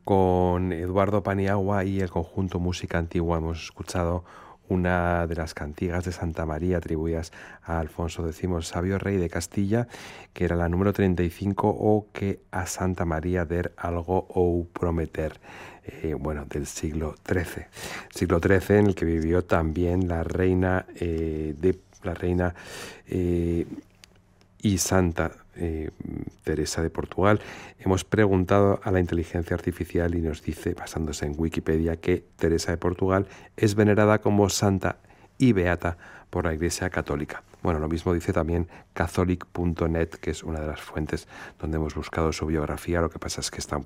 Con Eduardo Paniagua y el conjunto Música Antigua hemos escuchado una de las cantigas de Santa María atribuidas a Alfonso X, el sabio rey de Castilla, que era la número 35, o que a Santa María der algo ou prometer, del siglo XIII. Siglo XIII, en el que vivió también la reina y santa Teresa de Portugal. Hemos preguntado a la inteligencia artificial y nos dice, basándose en Wikipedia, que Teresa de Portugal es venerada como santa y beata por la Iglesia Católica. Bueno, lo mismo dice también catholic.net, que es una de las fuentes donde hemos buscado su biografía. Lo que pasa es que está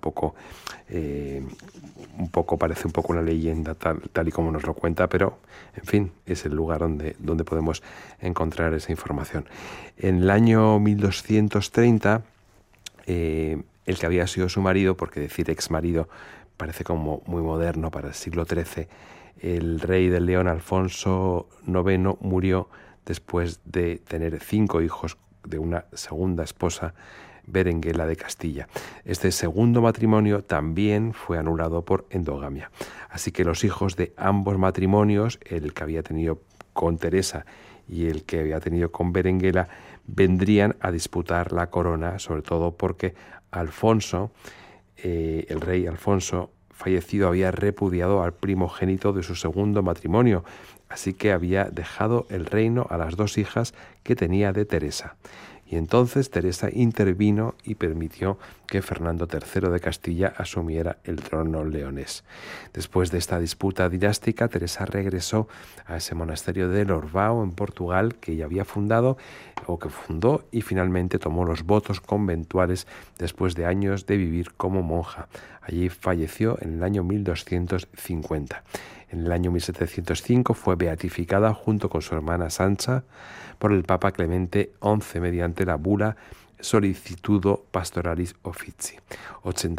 parece un poco una leyenda tal y como nos lo cuenta, pero en fin, es el lugar donde podemos encontrar esa información. En el año 1230, el que había sido su marido, porque decir ex marido parece como muy moderno para el siglo XIII, el rey del León Alfonso IX murió después de tener 5 hijos de una segunda esposa, Berenguela de Castilla. Este segundo matrimonio también fue anulado por endogamia. Así que los hijos de ambos matrimonios, el que había tenido con Teresa y el que había tenido con Berenguela, vendrían a disputar la corona, sobre todo porque Alfonso, el rey Alfonso fallecido, había repudiado al primogénito de su segundo matrimonio, así que había dejado el reino a las 2 hijas que tenía de Teresa. Y entonces Teresa intervino y permitió que Fernando III de Castilla asumiera el trono leonés. Después de esta disputa dinástica, Teresa regresó a ese monasterio de Lorbao, en Portugal, que ella había fundado, y finalmente tomó los votos conventuales después de años de vivir como monja. Allí falleció en el año 1250. En el año 1705 fue beatificada junto con su hermana Sancha por el Papa Clemente XI mediante la bula Solicitudo Pastoralis Officii.